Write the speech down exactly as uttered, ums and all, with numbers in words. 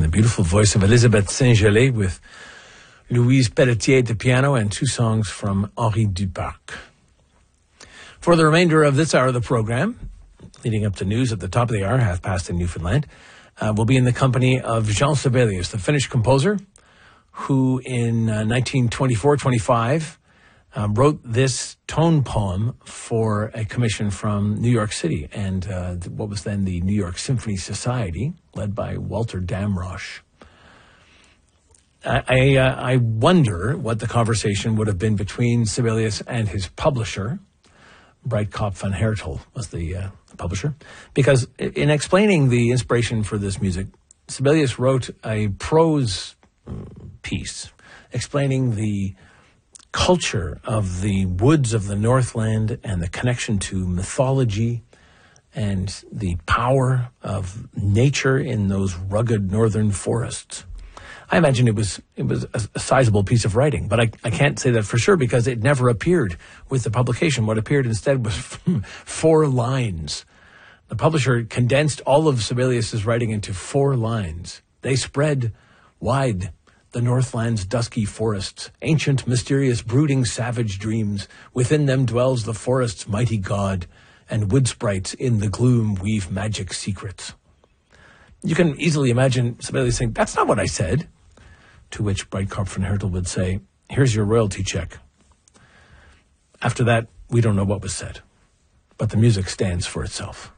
the beautiful voice of Elisabeth Saint-Gelais with Louise Pelletier at the piano and two songs from Henri Duparc. For the remainder of this hour of the program, leading up to news at the top of the hour, half past in Newfoundland, uh, we'll be in the company of Jean Sibelius, the Finnish composer, who in uh, nineteen twenty-four twenty-five um, wrote this tone poem for a commission from New York City and uh, what was then the New York Symphony Society, led by Walter Damrosch. I, I, uh, I wonder what the conversation would have been between Sibelius and his publisher. Breitkop van Hertel was the uh, publisher, because in explaining the inspiration for this music, Sibelius wrote a prose piece explaining the culture of the woods of the Northland and the connection to mythology and the power of nature in those rugged northern forests. I imagine it was it was a, a sizable piece of writing, but I, I can't say that for sure because it never appeared with the publication. What appeared instead was four lines. The publisher condensed all of Sibelius's writing into four lines. They spread wide the Northland's dusky forests, ancient, mysterious, brooding, savage dreams. Within them dwells the forest's mighty god, and wood sprites in the gloom weave magic secrets. You can easily imagine Sibelius saying, "That's not what I said." To which Breitkop van Hertel would say, "Here's your royalty check." After that, we don't know what was said, but the music stands for itself.